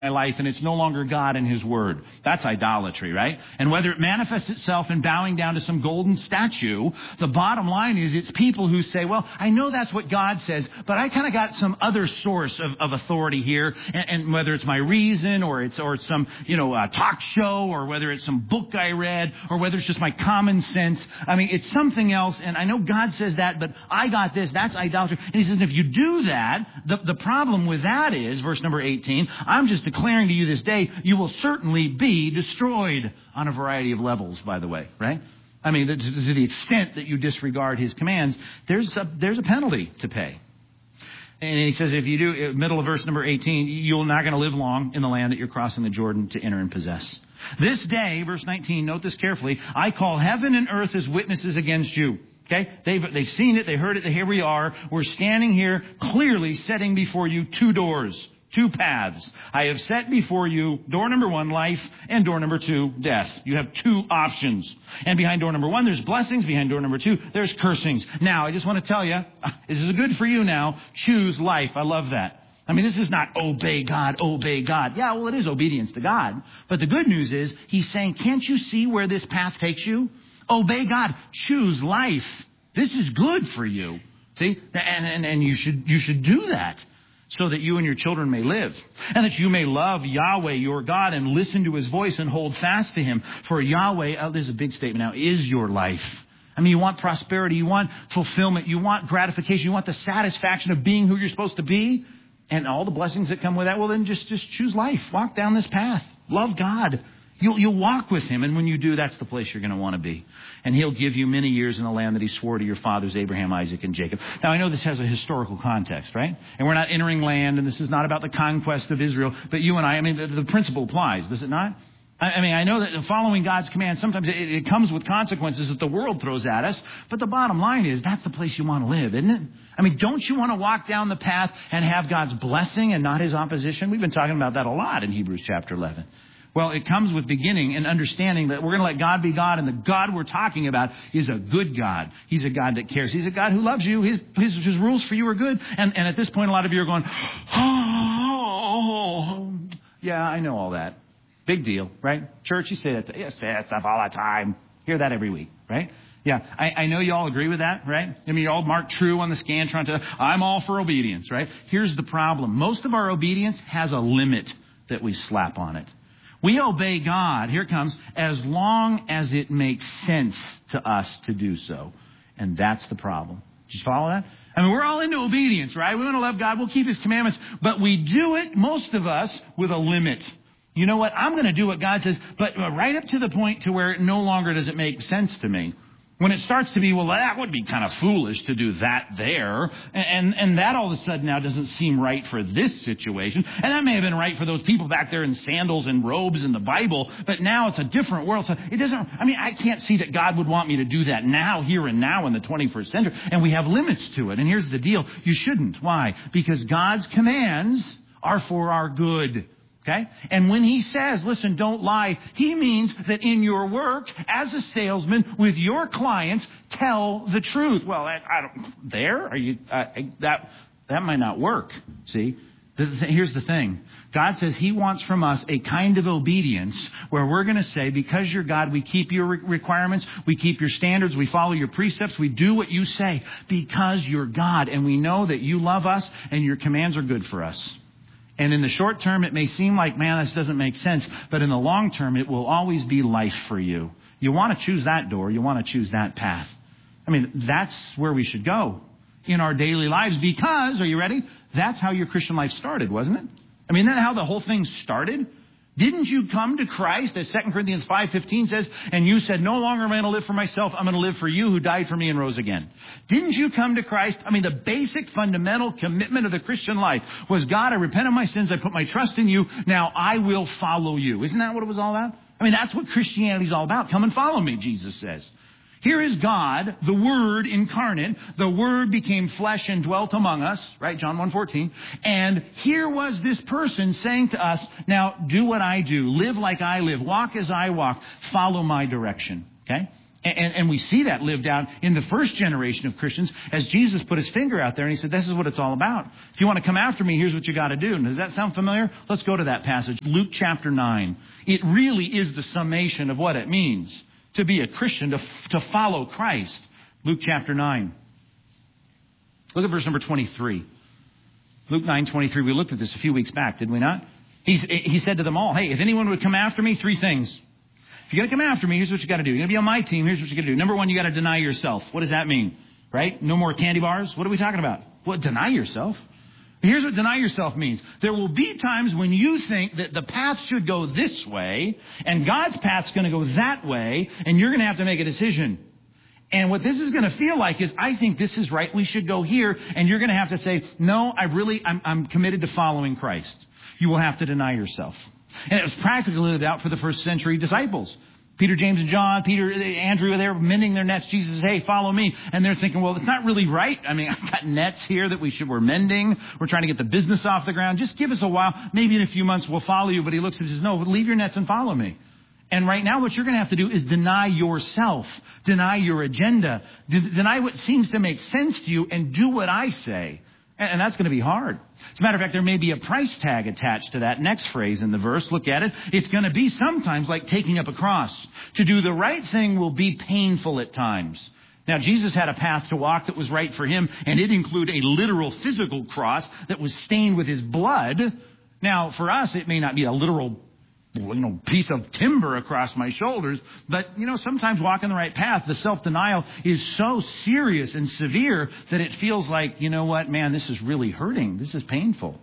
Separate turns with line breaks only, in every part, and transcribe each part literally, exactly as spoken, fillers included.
my life, and it's no longer God and his word. That's idolatry, right? And whether it manifests itself in bowing down to some golden statue, the bottom line is it's people who say, well, I know that's what God says, but I kind of got some other source of, of authority here, and, and whether it's my reason or it's or it's some, you know, uh, talk show, or whether it's some book I read, or whether it's just my common sense. I mean, it's something else, and I know God says that, but I got this. That's idolatry. And he says, if you do that, the, the problem with that is, verse number eighteen, I'm just declaring to you this day, you will certainly be destroyed on a variety of levels, by the way, right? I mean, to, to the extent that you disregard his commands, there's a, there's a penalty to pay. And he says, if you do, middle of verse number eighteen, you're not going to live long in the land that you're crossing the Jordan to enter and possess. This day, verse nineteen, note this carefully, I call heaven and earth as witnesses against you. Okay, they've, they've seen it, they heard it, here we are. We're standing here clearly setting before you two doors. Two paths. I have set before you door number one, life, and door number two, death. You have two options. And behind door number one, there's blessings. Behind door number two, there's cursings. Now, I just want to tell you, this is good for you now. Choose life. I love that. I mean, this is not obey God, obey God. Yeah, well, it is obedience to God. But the good news is, he's saying, can't you see where this path takes you? Obey God. Choose life. This is good for you. See? And, and, and you should, you should do that, so that you and your children may live, and that you may love Yahweh your God and listen to his voice and hold fast to him. For Yahweh, oh, this is a big statement now, is your life. I mean, you want prosperity, you want fulfillment, you want gratification, you want the satisfaction of being who you're supposed to be, and all the blessings that come with that. Well, then just, just choose life. Walk down this path. Love God. You'll, you'll walk with him, and when you do, that's the place you're going to want to be. And he'll give you many years in the land that he swore to your fathers, Abraham, Isaac, and Jacob. Now, I know this has a historical context, right? And we're not entering land, and this is not about the conquest of Israel. But you and I, I mean, the, the principle applies, does it not? I, I mean, I know that following God's command, sometimes it, it comes with consequences that the world throws at us. But the bottom line is, that's the place you want to live, isn't it? I mean, don't you want to walk down the path and have God's blessing and not his opposition? We've been talking about that a lot in Hebrews chapter eleven. Well, it comes with beginning and understanding that we're going to let God be God, and the God we're talking about is a good God. He's a God that cares. He's a God who loves you. His, his, his rules for you are good. And, and at this point, a lot of you are going, oh, yeah, I know all that. Big deal, right? Church, you say that. To, yes, say that stuff all the time. Hear that every week, right? Yeah, I, I know you all agree with that, right? I mean, you all mark true on the Scantron. To, I'm all for obedience, right? Here's the problem. Most of our obedience has a limit that we slap on it. We obey God, here it comes, as long as it makes sense to us to do so. And that's the problem. Did you follow that? I mean, we're all into obedience, right? We want to love God. We'll keep his commandments. But we do it, most of us, with a limit. You know what? I'm going to do what God says, but right up to the point to where no longer does it make sense to me. When it starts to be, well, that would be kind of foolish to do that there. And, and, and that all of a sudden now doesn't seem right for this situation. And that may have been right for those people back there in sandals and robes in the Bible. But now it's a different world. So it doesn't, I mean, I can't see that God would want me to do that now, here and now in the twenty-first century. And we have limits to it. And here's the deal. You shouldn't. Why? Because God's commands are for our good. Okay? And when he says, listen, don't lie, he means that in your work as a salesman with your clients, tell the truth. Well, I, I don't, there? Are you, uh, that, that might not work. See? The, the, here's the thing. God says he wants from us a kind of obedience where we're going to say, because you're God, we keep your re- requirements, we keep your standards, we follow your precepts, we do what you say because you're God. And we know that you love us and your commands are good for us. And in the short term, it may seem like, man, this doesn't make sense. But in the long term, it will always be life for you. You want to choose that door. You want to choose that path. I mean, that's where we should go in our daily lives because, are you ready? That's how your Christian life started, wasn't it? I mean, isn't that how the whole thing started? Didn't you come to Christ, as Second Corinthians five fifteen says, and you said, no longer am I going to live for myself, I'm going to live for you who died for me and rose again. Didn't you come to Christ? I mean, the basic fundamental commitment of the Christian life was, God, I repent of my sins, I put my trust in you, now I will follow you. Isn't that what it was all about? I mean, that's what Christianity is all about. Come and follow me, Jesus says. Here is God, the Word incarnate. The Word became flesh and dwelt among us, right? John one fourteen. And here was this person saying to us, now do what I do. Live like I live. Walk as I walk. Follow my direction. Okay? And, and we see that lived out in the first generation of Christians as Jesus put his finger out there and he said, this is what it's all about. If you want to come after me, here's what you got to do. And does that sound familiar? Let's go to that passage. Luke chapter nine. It really is the summation of what it means to be a Christian, to, to follow Christ. Luke chapter nine. Look at verse number twenty-three. Luke nine twenty-three. We looked at this a few weeks back, did we not? He's, he said to them all, hey, if anyone would come after me, three things. If you're going to come after me, here's what you got to do. You're going to be on my team. Here's what you got to do. Number one, you got to deny yourself. What does that mean? Right? No more candy bars. What are we talking about? What? Deny yourself? Here's what deny yourself means. There will be times when you think that the path should go this way and God's path's going to go that way, and you're going to have to make a decision. And what this is going to feel like is, I think this is right. We should go here. And you're going to have to say, no, I really, I'm, I'm committed to following Christ. You will have to deny yourself. And it was practically lived out for the first century disciples. Peter, James, and John, Peter, Andrew, they were mending their nets. Jesus says, hey, follow me. And they're thinking, well, it's not really right. I mean, I've got nets here that we should, we're mending. We're trying to get the business off the ground. Just give us a while. Maybe in a few months we'll follow you. But he looks and says, no, leave your nets and follow me. And right now what you're going to have to do is deny yourself, deny your agenda, de- deny what seems to make sense to you, and do what I say. And that's going to be hard. As a matter of fact, there may be a price tag attached to that next phrase in the verse. Look at it. It's going to be sometimes like taking up a cross. To do the right thing will be painful at times. Now, Jesus had a path to walk that was right for him, and it included a literal physical cross that was stained with his blood. Now, for us, it may not be a literal you know, piece of timber across my shoulders. But, you know, sometimes walking the right path, the self-denial is so serious and severe that it feels like, you know what, man, this is really hurting. This is painful.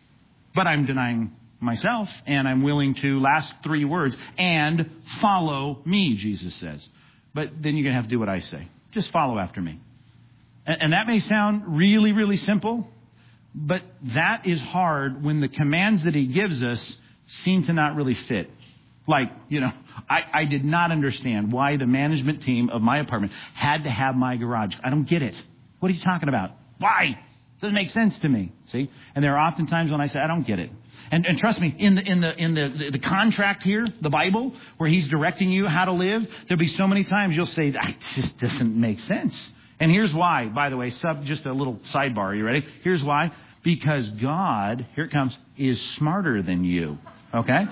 But I'm denying myself, and I'm willing to, last three words, and follow me, Jesus says. But then you're going to have to do what I say. Just follow after me. And, and that may sound really, really simple, but that is hard when the commands that he gives us seem to not really fit. Like, you know, I, I did not understand why the management team of my apartment had to have my garage. I don't get it. What are you talking about? Why? Doesn't make sense to me. See? And there are often times when I say, I don't get it. And, and trust me, in the in the in the, the the contract here, the Bible, where he's directing you how to live, there'll be so many times you'll say, that just doesn't make sense. And here's why, by the way, sub just a little sidebar. Are you ready? Here's why. Because God, here it comes, is smarter than you. Okay?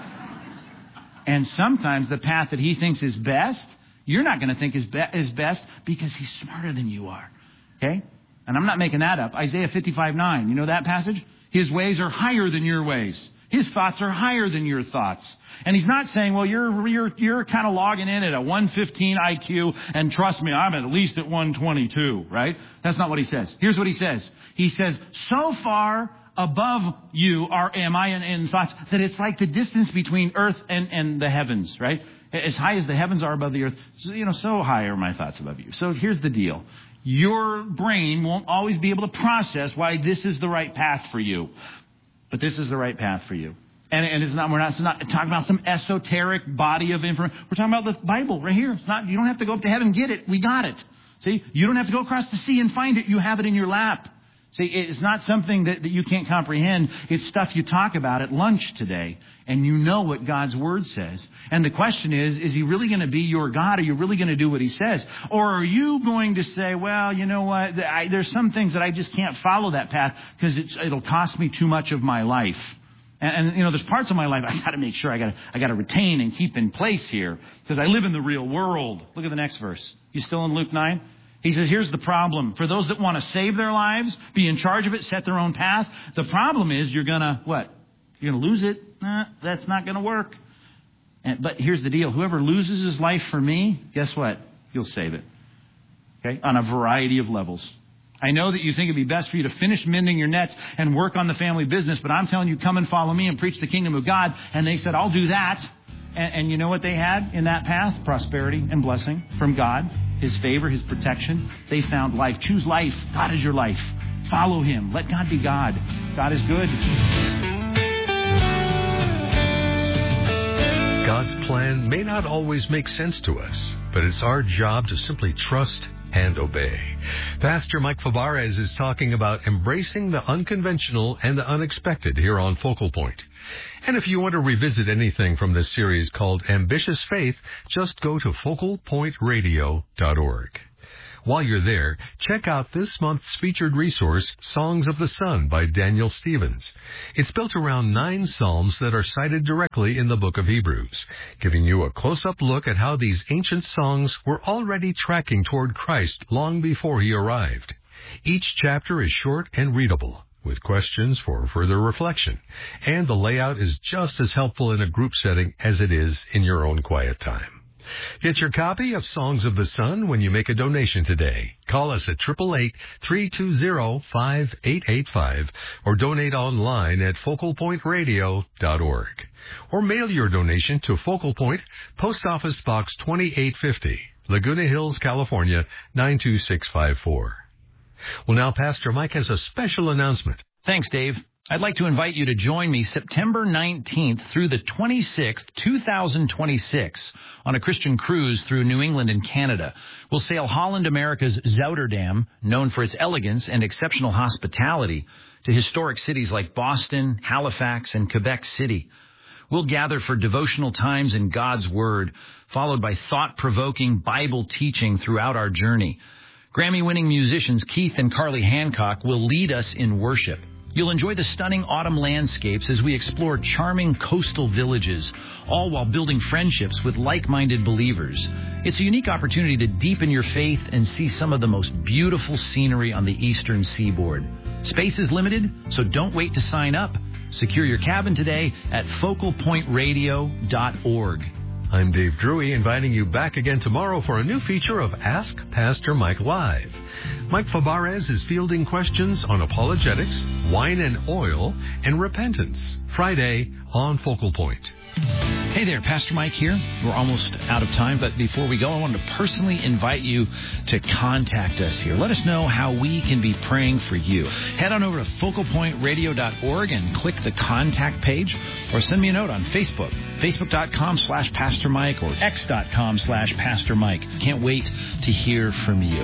And sometimes the path that he thinks is best, you're not going to think is, be- is best because he's smarter than you are. Okay? And I'm not making that up. Isaiah fifty-five nine. You know that passage? His ways are higher than your ways. His thoughts are higher than your thoughts. And he's not saying, well, you're you're you're kind of logging in at a one fifteen I Q, and trust me, I'm at least at one twenty-two, right? That's not what he says. Here's what he says. He says, so far above you are am I in, in thoughts that it's like the distance between earth and, and the heavens, right? As high as the heavens are above the earth, so, you know, so high are my thoughts above you. So here's the deal. Your brain won't always be able to process why this is the right path for you. But this is the right path for you. And, and it's not, we're not, it's not talking about some esoteric body of information. We're talking about the Bible right here. It's not, you don't have to go up to heaven and get it. We got it. See, you don't have to go across the sea and find it. You have it in your lap. See, it's not something that, that you can't comprehend. It's stuff you talk about at lunch today. And you know what God's word says. And the question is, is he really going to be your God? Are you really going to do what he says? Or are you going to say, well, you know what? I, there's some things that I just can't follow that path because it'll cost me too much of my life. And, and, you know, there's parts of my life I got to make sure I got to I got to retain and keep in place here because I live in the real world. Look at the next verse. You still in Luke nine? He says, here's the problem. For those that want to save their lives, be in charge of it, set their own path, the problem is you're going to, what? You're going to lose it? Nah, that's not going to work. And, but here's the deal. Whoever loses his life for me, guess what? You'll save it. Okay? On a variety of levels. I know that you think it'd be best for you to finish mending your nets and work on the family business, but I'm telling you, come and follow me and preach the kingdom of God. And they said, I'll do that. And, and you know what they had in that path? Prosperity and blessing from God, his favor, his protection. They found life. Choose life. God is your life. Follow him. Let God be God. God is good.
God's plan may not always make sense to us, but it's our job to simply trust and obey. Pastor Mike Fabarez is talking about embracing the unconventional and the unexpected here on Focal Point. And if you want to revisit anything from this series called Ambitious Faith, just go to focal point radio dot org. While you're there, check out this month's featured resource, Songs of the Sun by Daniel Stevens. It's built around nine psalms that are cited directly in the book of Hebrews, giving you a close-up look at how these ancient songs were already tracking toward Christ long before he arrived. Each chapter is short and readable, with questions for further reflection, and the layout is just as helpful in a group setting as it is in your own quiet time. Get your copy of Songs of the Sun when you make a donation today. Call us at eight eight eight, three two zero, five eight eight five or donate online at focal point radio dot org. Or mail your donation to Focal Point, Post Office Box twenty-eight fifty, Laguna Hills, California, nine two six five four. Well, now Pastor Mike has a special announcement.
Thanks, Dave. I'd like to invite you to join me September nineteenth through the twenty-sixth, two thousand twenty-six on a Christian cruise through New England and Canada. We'll sail Holland America's Zouterdam, known for its elegance and exceptional hospitality, to historic cities like Boston, Halifax, and Quebec City. We'll gather for devotional times in God's Word, followed by thought-provoking Bible teaching throughout our journey. Grammy-winning musicians Keith and Carly Hancock will lead us in worship. You'll enjoy the stunning autumn landscapes as we explore charming coastal villages, all while building friendships with like-minded believers. It's a unique opportunity to deepen your faith and see some of the most beautiful scenery on the eastern seaboard. Space is limited, so don't wait to sign up. Secure your cabin today at focal point radio dot org.
I'm Dave Drury, inviting you back again tomorrow for a new feature of Ask Pastor Mike Live. Mike Fabarez is fielding questions on apologetics, wine and oil, and repentance. Friday on Focal Point.
Hey there, Pastor Mike here. We're almost out of time, but before we go, I wanted to personally invite you to contact us here. Let us know how we can be praying for you. Head on over to focal point radio dot org and click the contact page, or send me a note on Facebook, facebook.com slash Pastor Mike or x.com slash Pastor Mike. Can't wait to hear from you.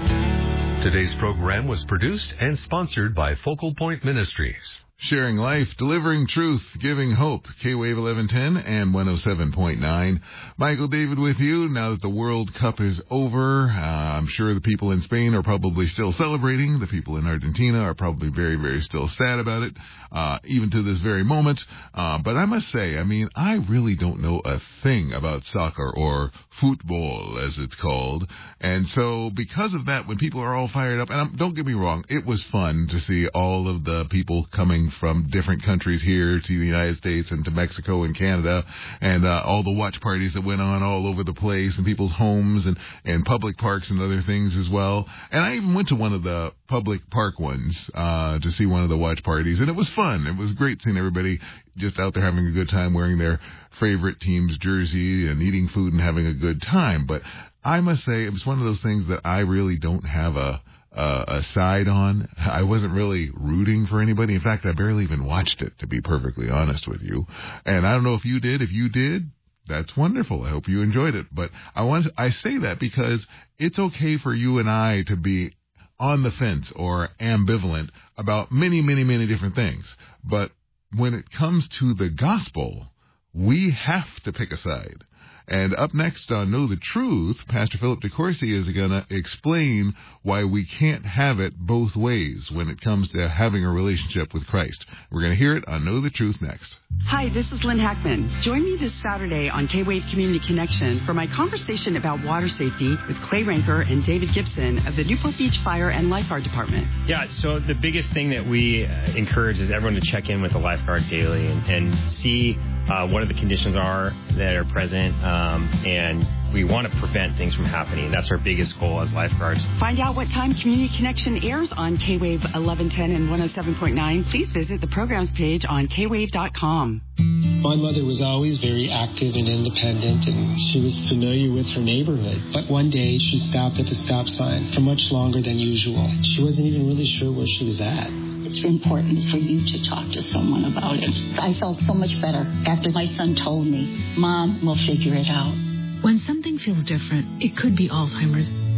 Today's program was produced and sponsored by Focal Point Ministries.
Sharing life, delivering truth, giving hope. K-Wave eleven ten and one oh seven point nine. Michael David with you. Now that the World Cup is over, uh, I'm sure the people in Spain are probably still celebrating. The people in Argentina are probably very, very still sad about it, uh, even to this very moment. Uh, but I must say, I mean, I really don't know a thing about soccer or football, as it's called. And so because of that, when people are all fired up, and I'm, don't get me wrong, it was fun to see all of the people coming from different countries here to the United States and to Mexico and Canada, and uh, all the watch parties that went on all over the place, and people's homes and, and public parks and other things as well. And I even went to one of the public park ones uh, to see one of the watch parties, and it was fun. It was great seeing everybody just out there having a good time, wearing their favorite team's jersey and eating food and having a good time. But I must say, it was one of those things that I really don't have a Uh, a side on. I wasn't really rooting for anybody. In fact, I barely even watched it, to be perfectly honest with you. And I don't know if you did. If you did, that's wonderful. I hope you enjoyed it. But I want to, I say that because it's okay for you and I to be on the fence or ambivalent about many, many, many different things. But when it comes to the gospel, we have to pick a side. And up next on Know the Truth, Pastor Philip DeCourcy is going to explain why we can't have it both ways when it comes to having a relationship with Christ. We're going to hear it on Know the Truth next.
Hi, this is Lynn Hackman. Join me this Saturday on K-Wave Community Connection for my conversation about water safety with Clay Ranker and David Gibson of the Newport Beach Fire and Lifeguard Department.
Yeah, so the biggest thing that we uh, encourage is everyone to check in with the lifeguard daily and, and see uh, what are the conditions are that are present, um, and we want to prevent things from happening. That's our biggest goal as lifeguards.
Find out what time Community Connection airs on K-Wave eleven ten and one oh seven point nine. Please visit the programs page on k wave dot com.
My mother was always very active and independent, and she was familiar with her neighborhood. But one day, she stopped at the stop sign for much longer than usual. She wasn't even really sure where she was at.
It's important for you to talk to someone about it. I felt so much better after my son told me, Mom, we'll figure it out.
When something feels different, it could be Alzheimer's.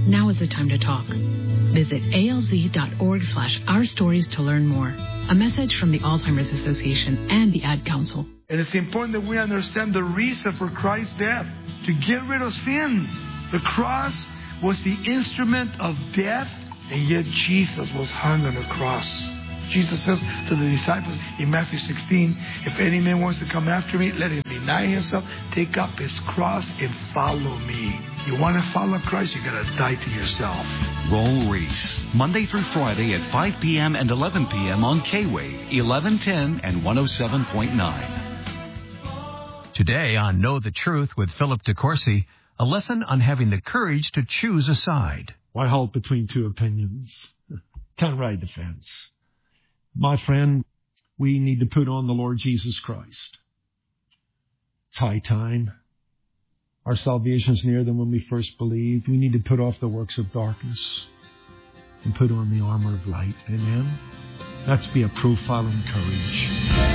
Now is the time to talk. Visit alz.org slash our stories to learn more. A message from the Alzheimer's Association and the Ad Council.
And it's important that we understand the reason for Christ's death, to get rid of sin. The cross was the instrument of death, and yet Jesus was hung on a cross. Jesus says to the disciples in Matthew sixteen, if any man wants to come after me, let him deny himself, take up his cross, and follow me. You want to follow Christ, you got to die to yourself.
Roll Reese, Monday through Friday at five p.m. and eleven p.m. on K-Wave, eleven ten and one oh seven point nine.
Today on Know the Truth with Philip DeCourcy, a lesson on having the courage to choose a side.
Why halt between two opinions? Can't ride the fence. My friend, we need to put on the Lord Jesus Christ. It's high time. Our salvation's nearer than when we first believed. We need to put off the works of darkness and put on the armor of light. Amen? Let's be a profile in courage.